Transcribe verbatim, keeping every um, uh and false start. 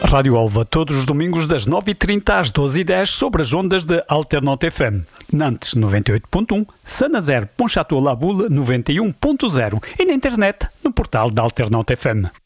Rádio Alva, todos os domingos das nove e trinta às doze e dez sobre as ondas de Alternaute F M. Nantes noventa e oito ponto um, Saint-Nazaire, Pontchâteau-Laboule noventa e um ponto zero e na internet no portal da Alternaute F M.